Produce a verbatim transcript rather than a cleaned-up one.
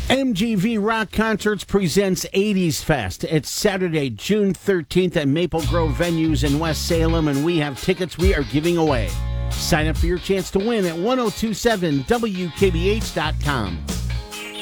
M G V Rock Concerts presents eighties Fest. It's Saturday, June thirteenth at Maple Grove Venues in West Salem, and we have tickets we are giving away. Sign up for your chance to win at ten twenty-seven W K B H dot com.